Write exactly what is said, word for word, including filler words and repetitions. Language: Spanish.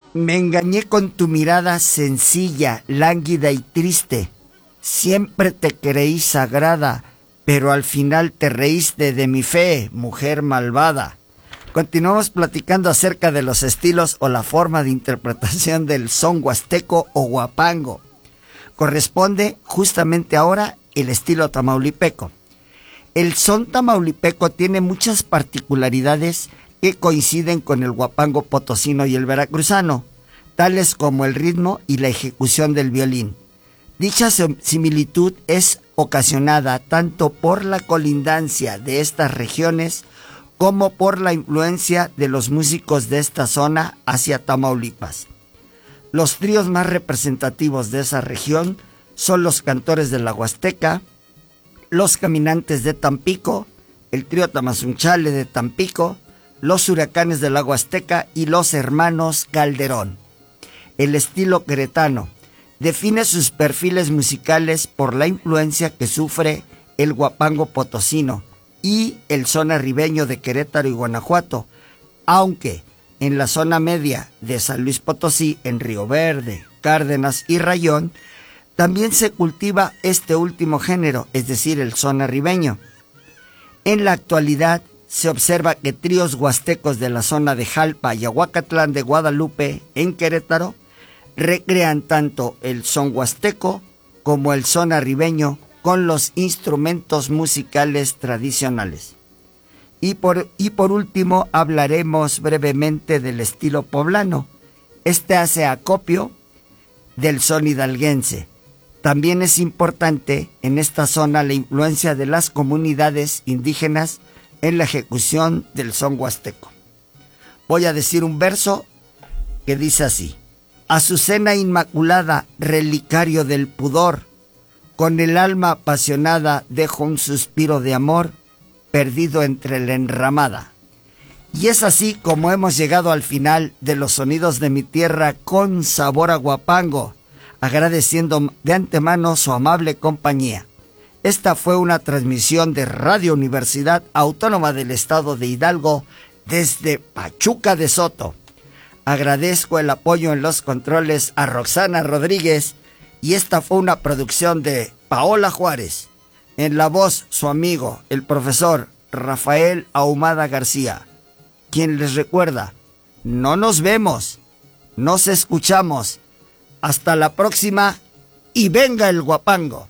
Me engañé con tu mirada sencilla, lánguida y triste. Siempre te creí sagrada, pero al final te reíste de mi fe, mujer malvada. Continuamos platicando acerca de los estilos o la forma de interpretación del son huasteco o huapango. Corresponde justamente ahora el estilo tamaulipeco. El son tamaulipeco tiene muchas particularidades que coinciden con el huapango potosino y el veracruzano, tales como el ritmo y la ejecución del violín. Dicha similitud es ocasionada tanto por la colindancia de estas regiones como por la influencia de los músicos de esta zona hacia Tamaulipas. Los tríos más representativos de esa región son los Cantores de la Huasteca, los Caminantes de Tampico, el trío Tamazunchale de Tampico, los Huracanes de la Huasteca y los Hermanos Calderón. El estilo queretano define sus perfiles musicales por la influencia que sufre el huapango potosino y el son arribeño de Querétaro y Guanajuato, aunque en la zona media de San Luis Potosí, en Río Verde, Cárdenas y Rayón, también se cultiva este último género, es decir, el son arribeño. En la actualidad se observa que tríos huastecos de la zona de Jalpa y Ahuacatlán de Guadalupe, en Querétaro, recrean tanto el son huasteco como el son arribeño con los instrumentos musicales tradicionales. Y por, y por último hablaremos brevemente del estilo poblano. Este hace acopio del son hidalguense. También es importante en esta zona la influencia de las comunidades indígenas en la ejecución del son huasteco. Voy a decir un verso que dice así: Azucena inmaculada, relicario del pudor, con el alma apasionada dejo un suspiro de amor, perdido entre la enramada. Y es así como hemos llegado al final de los sonidos de mi tierra con sabor a huapango, agradeciendo de antemano su amable compañía. Esta fue una transmisión de Radio Universidad Autónoma del Estado de Hidalgo desde Pachuca de Soto. Agradezco el apoyo en los controles a Roxana Rodríguez y esta fue una producción de Paola Juárez. En la voz, su amigo, el profesor Rafael Ahumada García, quien les recuerda, no nos vemos, nos escuchamos. Hasta la próxima y venga el huapango.